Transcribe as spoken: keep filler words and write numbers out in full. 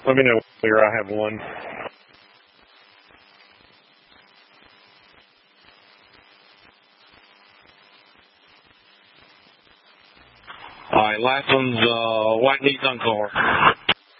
Let me know where I have one. All right, last one's uh, white Nissan car.